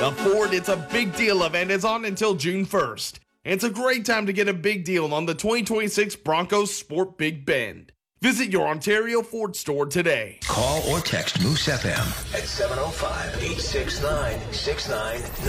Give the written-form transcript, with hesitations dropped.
The Ford It's a Big Deal event is on until June 1st. And it's a great time to get a big deal on the 2026 Broncos Sport Big Bend. Visit your Ontario Ford store today. Call or text Moose FM at 705-869-6990.